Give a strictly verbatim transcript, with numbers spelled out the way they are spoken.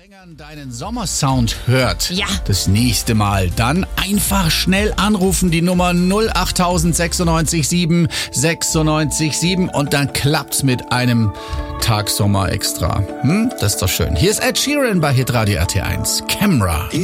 Deinen Sommersound hört, ja. das nächste Mal, dann einfach schnell anrufen, die Nummer null acht sechsundneunzig sieben sechsundneunzig sieben und dann klappt's mit einem Tag Sommer extra. Hm? Das ist doch schön. Hier ist Ed Sheeran bei Hitradio R T eins. Camera.